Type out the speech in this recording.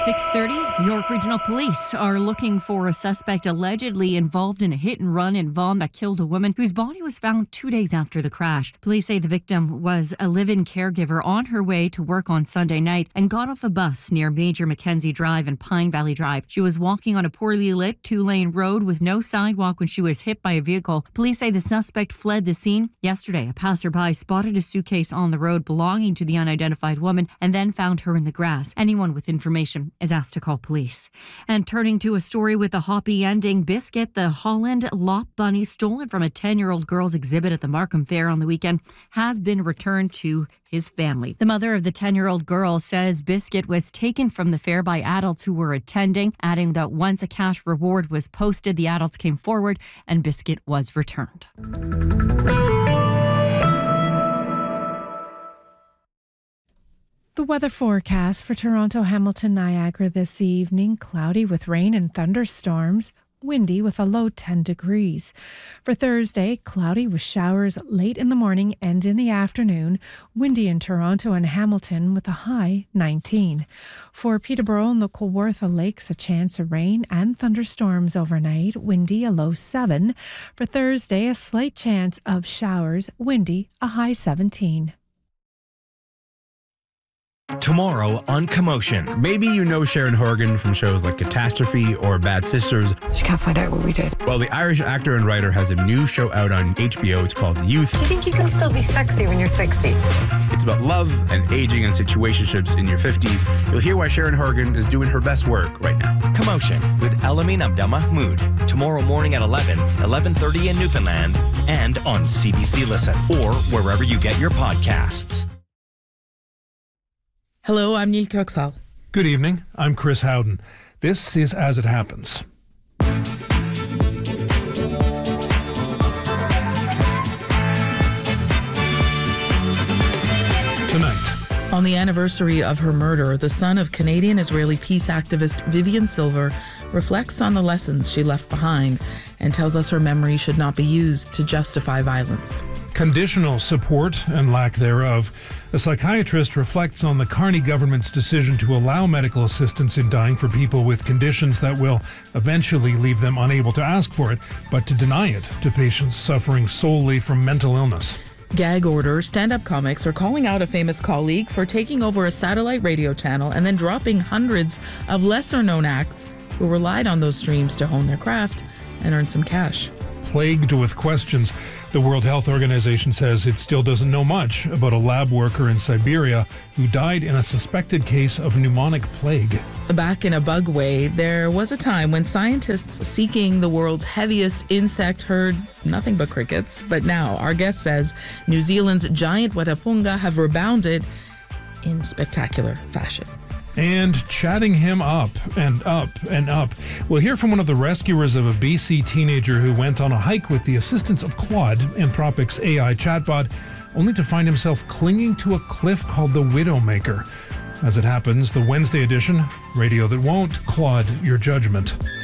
6:30, York Regional Police are looking for a suspect allegedly involved in a hit and run in Vaughan that killed a woman whose body was found 2 days after the crash. Police say the victim was a live-in caregiver on her way to work on Sunday night and got off a bus near Major Mackenzie Drive and Pine Valley Drive. She was walking on a poorly lit 2-lane road with no sidewalk when she was hit by a vehicle. Police say the suspect fled the scene. Yesterday, a passerby spotted a suitcase on the road belonging to the unidentified woman and then found her in the grass. Anyone with information is asked to call police. And turning to a story with a happy ending, Biscuit, the Holland Lop bunny stolen from a 10-year-old girl's exhibit at the Markham Fair on the weekend, has been returned to his family. The mother of the 10-year-old girl says Biscuit was taken from the fair by adults who were attending, adding that once a cash reward was posted, the adults came forward and Biscuit was returned. The weather forecast for Toronto, Hamilton, Niagara this evening: cloudy with rain and thunderstorms, windy with a low 10 degrees. For Thursday, cloudy with showers late in the morning and in the afternoon, windy in Toronto and Hamilton with a high 19. For Peterborough and the Kawartha Lakes, a chance of rain and thunderstorms overnight, windy, a low 7. For Thursday, a slight chance of showers, windy, a high 17. Tomorrow on Commotion. Maybe you know Sharon Horgan from shows like Catastrophe or Bad Sisters. She can't find out what we did. Well, the Irish actor and writer has a new show out on HBO. It's called Youth. Do you think you can still be sexy when you're 60? It's about love and aging and situationships in your 50s. You'll hear why Sharon Horgan is doing her best work right now. Commotion with Elamin Abdelmahmoud. Tomorrow morning at 11:30 in Newfoundland, and on CBC Listen or wherever you get your podcasts. Hello, I'm Neil Kirksall. Good evening, I'm Chris Howden. This is As It Happens. Tonight. On the anniversary of her murder, the son of Canadian-Israeli peace activist Vivian Silver reflects on the lessons she left behind and tells us her memory should not be used to justify violence. Conditional support and lack thereof. A psychiatrist reflects on the Carney government's decision to allow medical assistance in dying for people with conditions that will eventually leave them unable to ask for it, but to deny it to patients suffering solely from mental illness. Gag order, stand-up comics are calling out a famous colleague for taking over a satellite radio channel and then dropping hundreds of lesser-known acts who relied on those streams to hone their craft and earn some cash. Plagued with questions, the World Health Organization says it still doesn't know much about a lab worker in Siberia who died in a suspected case of pneumonic plague. Back in a bug way, there was a time when scientists seeking the world's heaviest insect heard nothing but crickets. But now, our guest says, New Zealand's giant watapunga have rebounded in spectacular fashion. And chatting him up and up and up. We'll hear from one of the rescuers of a BC teenager who went on a hike with the assistance of Claude, Anthropic's AI chatbot, only to find himself clinging to a cliff called the Widowmaker. As it happens, the Wednesday edition, radio that won't clod your judgment.